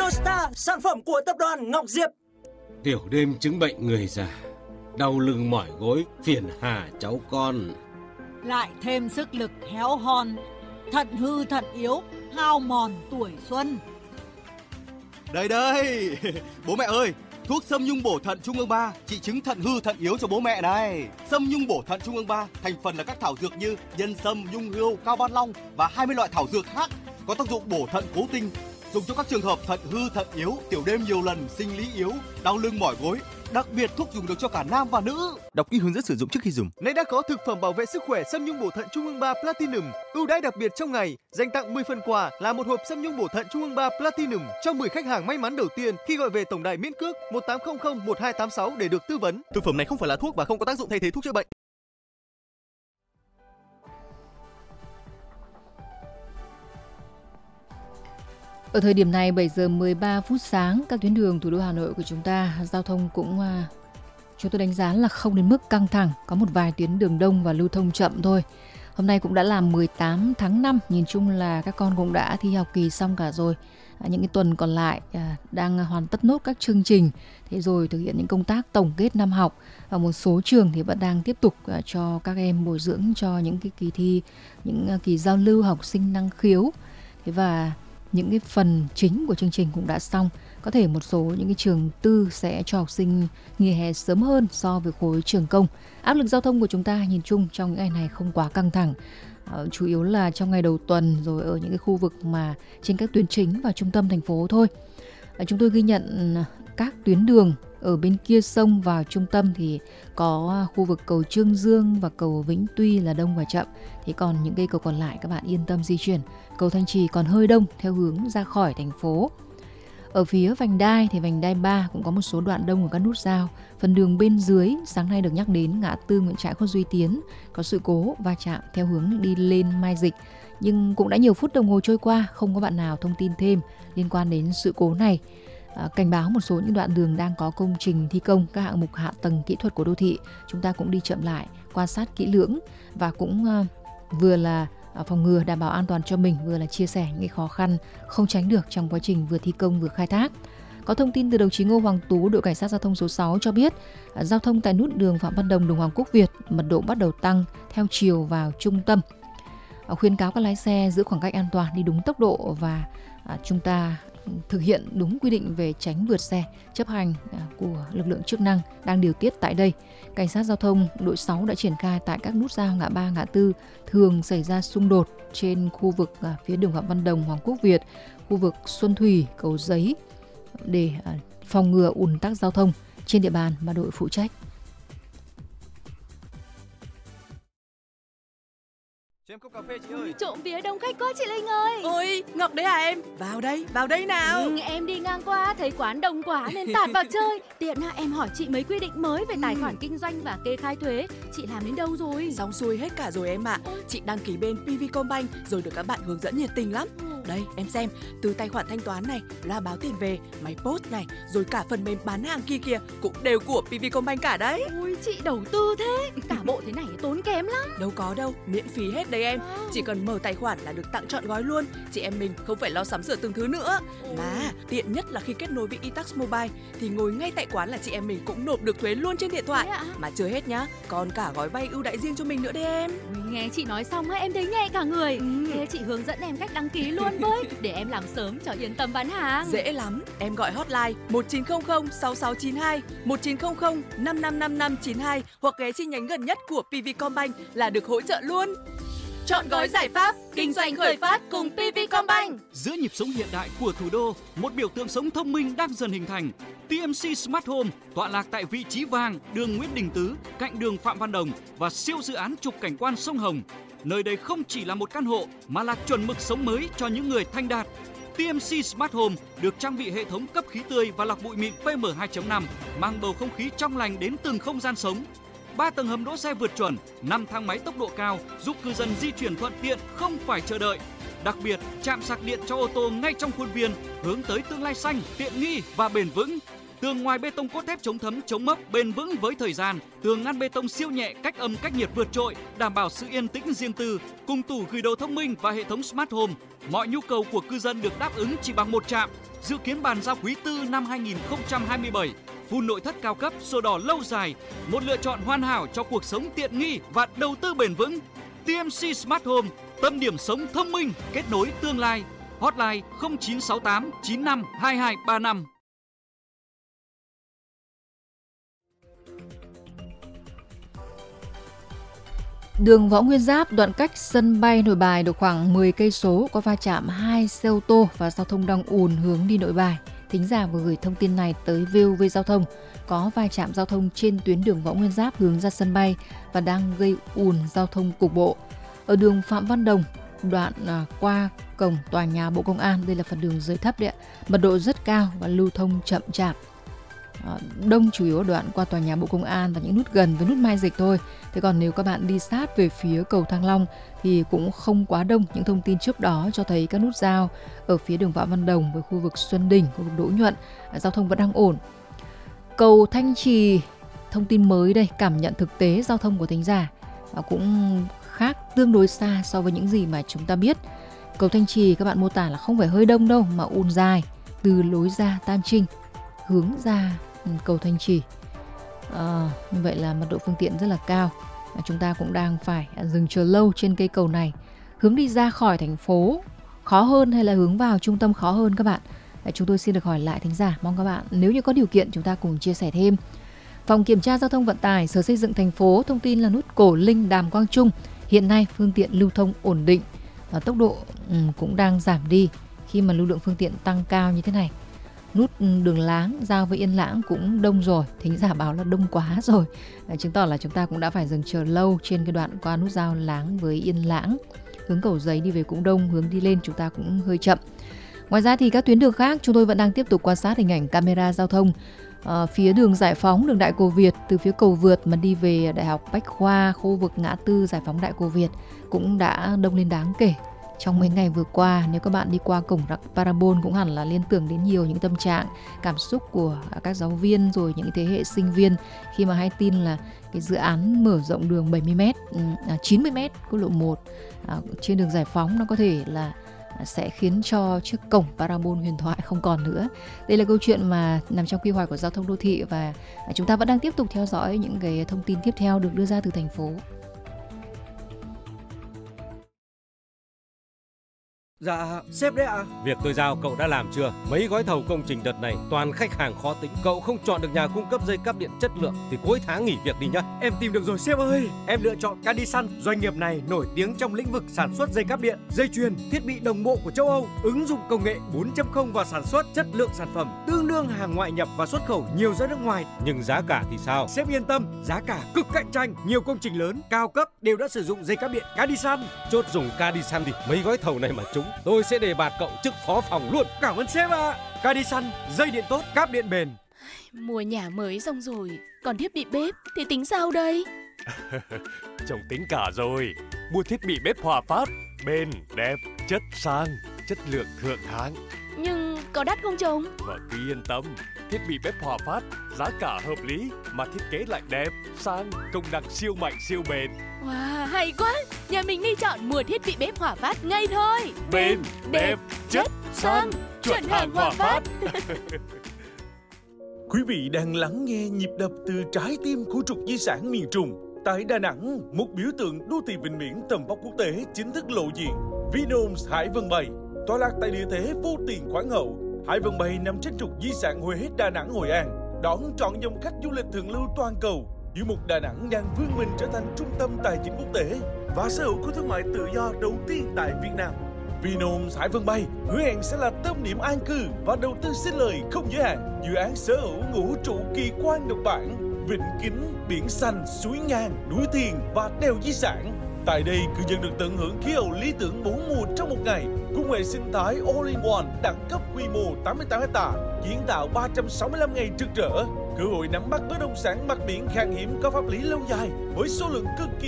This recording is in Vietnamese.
Star, sản phẩm của tập đoàn Ngọc Diệp. Tiểu đêm chứng bệnh người già, đau lưng mỏi gối, phiền hà cháu con. Lại thêm sức lực héo hon, thận hư thận yếu, hao mòn tuổi xuân. Đây, bố mẹ ơi, thuốc Sâm Nhung bổ thận Trung ương 3 trị chứng thận hư thận yếu cho bố mẹ này. Sâm Nhung bổ thận Trung ương 3 thành phần là các thảo dược như nhân sâm, nhung hươu, cao ban long và 20 loại thảo dược khác có tác dụng bổ thận cố tinh, dùng cho các trường hợp thận hư thận yếu, tiểu đêm nhiều lần, sinh lý yếu, đau lưng mỏi gối. Đặc biệt thuốc dùng được cho cả nam và nữ. Đọc kỹ hướng dẫn sử dụng trước khi dùng. Nay đã có thực phẩm bảo vệ sức khỏe Sâm Nhung bổ thận Trung ương 3 Platinum, ưu đãi đặc biệt trong ngày, dành tặng 10 phần quà là một hộp Sâm Nhung bổ thận Trung ương 3 Platinum cho 10 khách hàng may mắn đầu tiên khi gọi về tổng đài miễn cước 1800 1286 để được tư vấn. Thực phẩm này không phải là thuốc và không có tác dụng thay thế thuốc chữa bệnh. Ở thời điểm này 7 giờ 13 phút sáng, các tuyến đường thủ đô Hà Nội của chúng ta, giao thông cũng chúng tôi đánh giá là không đến mức căng thẳng, có một vài tuyến đường đông và lưu thông chậm thôi. Hôm nay cũng đã là 18 tháng 5, nhìn chung là các con cũng đã thi học kỳ xong cả rồi. Những cái tuần còn lại đang hoàn tất nốt các chương trình, thế rồi thực hiện những công tác tổng kết năm học. Và một số trường thì vẫn đang tiếp tục cho các em bồi dưỡng cho những cái kỳ thi, những kỳ giao lưu học sinh năng khiếu. Thế và những cái phần chính của chương trình cũng đã xong. Có thể một số những cái trường tư sẽ cho học sinh nghỉ hè sớm hơn so với khối trường công. Áp lực giao thông của chúng ta nhìn chung trong những ngày này không quá căng thẳng. Chủ yếu là trong ngày đầu tuần rồi ở những cái khu vực mà trên các tuyến chính và trung tâm thành phố thôi. Chúng tôi ghi nhận các tuyến đường ở bên kia sông vào trung tâm thì có khu vực cầu Trương Dương và cầu Vĩnh Tuy là đông và chậm. Thế còn những cây cầu còn lại các bạn yên tâm di chuyển. Cầu Thanh Trì còn hơi đông theo hướng ra khỏi thành phố. Ở phía vành đai thì vành đai 3 cũng có một số đoạn đông ở các nút giao. Phần đường bên dưới sáng nay được nhắc đến ngã tư Nguyễn Trãi Khuất Duy Tiến có sự cố va chạm theo hướng đi lên Mai Dịch. Nhưng cũng đã nhiều phút đồng hồ trôi qua, không có bạn nào thông tin thêm liên quan đến sự cố này. Cảnh báo một số những đoạn đường đang có công trình thi công các hạng mục hạ tầng kỹ thuật của đô thị. Chúng ta cũng đi chậm lại, quan sát kỹ lưỡng và cũng vừa là phòng ngừa đảm bảo an toàn cho mình, vừa là chia sẻ những cái khó khăn không tránh được trong quá trình vừa thi công vừa khai thác. Có thông tin từ đồng chí Ngô Hoàng Tú, đội cảnh sát giao thông số 6 cho biết giao thông tại nút đường Phạm Văn Đồng, đường Hoàng Quốc Việt mật độ bắt đầu tăng theo chiều vào trung tâm. Khuyến cáo các lái xe giữ khoảng cách an toàn, đi đúng tốc độ và chúng ta thực hiện đúng quy định về tránh vượt xe, chấp hành của lực lượng chức năng đang điều tiết tại đây. Cảnh sát giao thông đội 6 đã triển khai tại các nút giao ngã ba, ngã tư thường xảy ra xung đột trên khu vực phía đường Phạm Văn Đồng, Hoàng Quốc Việt, khu vực Xuân Thủy, Cầu Giấy để phòng ngừa ùn tắc giao thông trên địa bàn mà đội phụ trách. Cho em cốc cà phê chị ơi. Trộm vía đông khách quá chị Linh ơi. Ôi, Ngọc đấy à em? Vào đây nào. Em đi ngang qua thấy quán đông quá nên tạt vào chơi. Tiện em hỏi chị mấy quy định mới về tài khoản kinh doanh và kê khai thuế. Chị làm đến đâu rồi? Xong xuôi hết cả rồi em ạ. Chị đăng ký bên PVcombank rồi được các bạn hướng dẫn nhiệt tình lắm. Đây, em xem, từ tài khoản thanh toán này, loa báo tiền về, máy post này, rồi cả phần mềm bán hàng kia kìa cũng đều của PVcombank cả đấy. Ui, chị đầu tư thế. Cả bộ thế này tốn kém lắm. Đâu có đâu, miễn phí hết đấy em. Chỉ cần mở tài khoản là được tặng trọn gói luôn. Chị em mình không phải lo sắm sửa từng thứ nữa. Mà tiện nhất là khi kết nối với eTax Mobile thì ngồi ngay tại quán là chị em mình cũng nộp được thuế luôn trên điện thoại. Mà chưa hết nhá, còn cả gói vay ưu đãi riêng cho mình nữa đấy em. Ui, nghe chị nói xong em thấy nhẹ cả người. Thế chị hướng dẫn em cách đăng ký luôn với, để em làm sớm cho yên tâm bán hàng. Dễ lắm, em gọi hotline 1900 6692, 1900 555592 hoặc ghé chi nhánh gần nhất của PVcombank là được hỗ trợ luôn. Chọn gói giải pháp, kinh doanh khởi phát cùng PVcombank. Giữa nhịp sống hiện đại của thủ đô, một biểu tượng sống thông minh đang dần hình thành. TMC Smart Home tọa lạc tại vị trí vàng, đường Nguyễn Đình Tứ, cạnh đường Phạm Văn Đồng và siêu dự án trục cảnh quan sông Hồng. Nơi đây không chỉ là một căn hộ mà là chuẩn mực sống mới cho những người thanh đạt. TMC Smart Home được trang bị hệ thống cấp khí tươi và lọc bụi mịn PM2.5, mang bầu không khí trong lành đến từng không gian sống. 3 tầng hầm đỗ xe vượt chuẩn, 5 thang máy tốc độ cao giúp cư dân di chuyển thuận tiện không phải chờ đợi. Đặc biệt, trạm sạc điện cho ô tô ngay trong khuôn viên hướng tới tương lai xanh, tiện nghi và bền vững. Tường ngoài bê tông cốt thép chống thấm, chống mốc, bền vững với thời gian. Tường ngăn bê tông siêu nhẹ, cách âm, cách nhiệt vượt trội, đảm bảo sự yên tĩnh riêng tư. Cùng tủ gửi đồ thông minh và hệ thống Smart Home, mọi nhu cầu của cư dân được đáp ứng chỉ bằng một trạm. Dự kiến bàn giao quý 4 năm 2027. Phun nội thất cao cấp, sổ đỏ lâu dài, một lựa chọn hoàn hảo cho cuộc sống tiện nghi và đầu tư bền vững. TMC Smart Home, tâm điểm sống thông minh, kết nối tương lai. Hotline 0968 95 2235. Đường Võ Nguyên Giáp đoạn cách sân bay Nội Bài được khoảng 10 cây số có va chạm 2 xe ô tô và giao thông đang ùn hướng đi Nội Bài. Thính giả vừa gửi thông tin này tới VOV Giao thông. Có va chạm giao thông trên tuyến đường Võ Nguyên Giáp hướng ra sân bay và đang gây ùn giao thông cục bộ. Ở đường Phạm Văn Đồng, đoạn qua cổng tòa nhà Bộ Công an, đây là phần đường dưới thấp đấy, mật độ rất cao và lưu thông chậm chạp. Đông chủ yếu ở đoạn qua tòa nhà Bộ Công an và những nút gần với nút Mai Dịch thôi. Thế còn nếu các bạn đi sát về phía cầu Thăng Long thì cũng không quá đông. Những thông tin trước đó cho thấy các nút giao ở phía đường Phạm Văn Đồng với khu vực Xuân Đình, khu vực Đỗ Nhuận, giao thông vẫn đang ổn. Cầu Thanh Trì, thông tin mới đây, cảm nhận thực tế giao thông của thính giả cũng khác tương đối xa so với những gì mà chúng ta biết. Cầu Thanh Trì các bạn mô tả là không phải hơi đông đâu mà ùn dài từ lối ra Tam Trinh hướng ra cầu Thanh Trì. Như vậy là mật độ phương tiện rất là cao. Chúng ta cũng đang phải dừng chờ lâu trên cây cầu này. Hướng đi ra khỏi thành phố khó hơn hay là hướng vào trung tâm khó hơn các bạn? Chúng tôi xin được hỏi lại thính giả. Mong các bạn nếu như có điều kiện chúng ta cùng chia sẻ thêm. Phòng Kiểm tra Giao thông Vận tải Sở Xây dựng thành phố thông tin là nút Cổ Linh Đàm Quang Trung hiện nay phương tiện lưu thông ổn định và tốc độ cũng đang giảm đi khi mà lưu lượng phương tiện tăng cao như thế này. Nút Đường Láng giao với Yên Lãng cũng đông rồi, thính giả báo là đông quá rồi, chứng tỏ là chúng ta cũng đã phải dừng chờ lâu trên cái đoạn qua nút giao Láng với Yên Lãng. Hướng Cầu Giấy đi về cũng đông, hướng đi lên chúng ta cũng hơi chậm. Ngoài ra thì các tuyến đường khác chúng tôi vẫn đang tiếp tục quan sát hình ảnh camera giao thông. Phía đường Giải Phóng, đường Đại Cổ Việt, từ phía cầu vượt mà đi về Đại học Bách Khoa, khu vực ngã tư Giải Phóng Đại Cổ Việt cũng đã đông lên đáng kể. Trong mấy ngày vừa qua, nếu các bạn đi qua cổng Parabol cũng hẳn là liên tưởng đến nhiều những tâm trạng, cảm xúc của các giáo viên rồi những thế hệ sinh viên khi mà hay tin là cái dự án mở rộng đường 70m, 90m quốc lộ 1 trên đường Giải Phóng nó có thể là sẽ khiến cho chiếc cổng Parabol huyền thoại không còn nữa. Đây là câu chuyện mà nằm trong quy hoạch của giao thông đô thị và chúng ta vẫn đang tiếp tục theo dõi những cái thông tin tiếp theo được đưa ra từ thành phố. Dạ, sếp đấy ạ. Việc tôi giao cậu đã làm chưa? Mấy gói thầu công trình đợt này toàn khách hàng khó tính. Cậu không chọn được nhà cung cấp dây cáp điện chất lượng thì cuối tháng nghỉ việc đi nhá. Em tìm được rồi sếp ơi. Em lựa chọn Cadisan. Doanh nghiệp này nổi tiếng trong lĩnh vực sản xuất dây cáp điện, dây chuyền, thiết bị đồng bộ của châu Âu, ứng dụng công nghệ 4.0 vào sản xuất, chất lượng sản phẩm tương đương hàng ngoại nhập và xuất khẩu nhiều ra nước ngoài. Nhưng giá cả thì sao? Sếp yên tâm, giá cả cực cạnh tranh. Nhiều công trình lớn, cao cấp đều đã sử dụng dây cáp điện Cadisan. Chốt dùng Cadisan đi. Mấy gói thầu này mà trúng, tôi sẽ đề bạt cậu chức phó phòng luôn. Cảm ơn sếp ạ. Cadisan, dây điện tốt, cáp điện bền. Mua nhà mới xong rồi, còn thiết bị bếp thì tính sao đây? Chồng tính cả rồi. Mua thiết bị bếp Hòa Phát, bền, đẹp, chất sang, chất lượng thượng hạng. Nhưng có đắt không chồng? Vợ cứ yên tâm, thiết bị bếp Hòa Phát giá cả hợp lý mà thiết kế lại đẹp, sang, công năng siêu mạnh siêu bền. Wow, hay quá! Nhà mình đi chọn mua thiết bị bếp Hòa Phát ngay thôi. Bền, đẹp, chất, sang, chuẩn hàng Hòa Phát. Quý vị đang lắng nghe nhịp đập từ trái tim của trục di sản miền Trung. Tại Đà Nẵng, một biểu tượng đô thị vịnh biển tầm vóc quốc tế chính thức lộ diện. Vinhomes Hải Vân Bay, tọa lạc tại địa thế vô tiền khoáng hậu. Hải Vân Bay nằm trên trục di sản Huế, Đà Nẵng, Hội An, đón trọn dòng khách du lịch thượng lưu toàn cầu. Giữa một Đà Nẵng đang vươn mình trở thành trung tâm tài chính quốc tế và sở hữu của thương mại tự do đầu tiên tại Việt Nam. Vinhomes Hải Vân Bay hứa hẹn sẽ là tâm điểm an cư và đầu tư sinh lời không giới hạn. Dự án sở hữu ngũ trụ kỳ quan độc bản, vịnh kính, biển xanh, suối ngang, núi thiền và đèo di sản. Tại đây, cư dân được tận hưởng khí hậu lý tưởng 4 mùa trong một ngày, cùng hệ sinh thái all-in-one đẳng cấp quy mô 88 ha, kiến tạo 365 ngày trực trở, cơ hội nắm bắt bất động sản mặt biển khan hiếm có pháp lý lâu dài với số lượng cực kỳ